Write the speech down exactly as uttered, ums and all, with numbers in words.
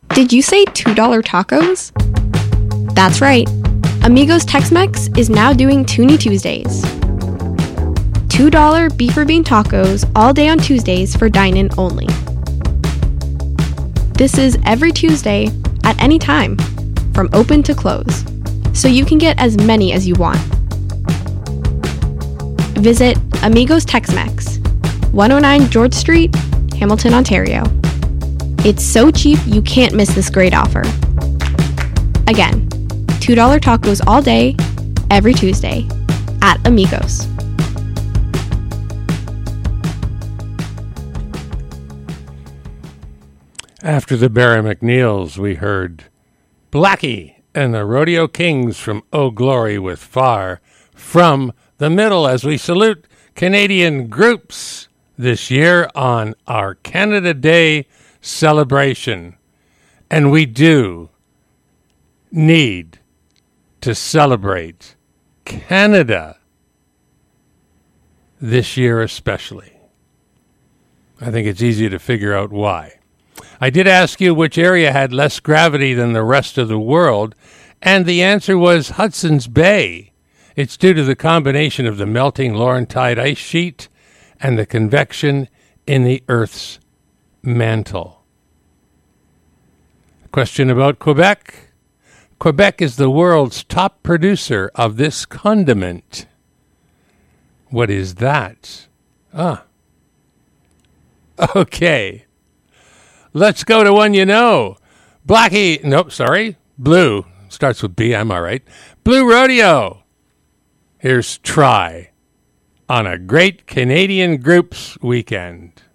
Did you say two dollar tacos? That's right. Amigos Tex-Mex is now doing Toonie Tuesdays. two dollar beef or bean tacos all day on Tuesdays for dine-in only. This is every Tuesday at any time, from open to close, so you can get as many as you want. Visit Amigos Tex-Mex, one oh nine George Street, Hamilton, Ontario. It's so cheap you can't miss this great offer. Again, two dollar tacos all day, every Tuesday, at Amigos. After the Barry McNeils, we heard Blackie and the Rodeo Kings from Oh Glory with Far from the Middle as we salute Canadian groups this year on our Canada Day celebration. And we do need to celebrate Canada this year especially. I think it's easy to figure out why. I did ask you which area had less gravity than the rest of the world, and the answer was Hudson's Bay. It's due to the combination of the melting Laurentide ice sheet and the convection in the Earth's mantle. Question about Quebec. Quebec is the world's top producer of this condiment. What is that? Ah. Okay. Let's go to one you know. Blackie, nope, sorry. Blue. Starts with B, I'm all right. Blue Rodeo. Here's Try on a great Canadian groups weekend.